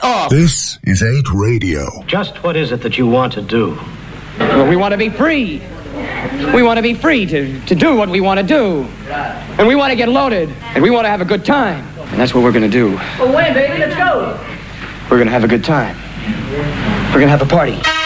off. This is 8 Radio. Just what is it that you want to do? Well, we want to be free. We want to be free to do what we want to do. And we want to get loaded. And we want to have a good time. And that's what we're going to do. Well, wait, baby, let's go. We're going to have a good time. We're going to have a party.